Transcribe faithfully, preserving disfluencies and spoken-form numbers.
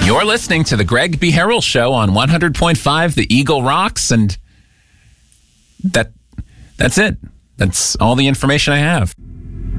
You're listening to the Greg B. Harrell Show on one hundred point five The Eagle Rocks, and that that's it. That's all the information I have.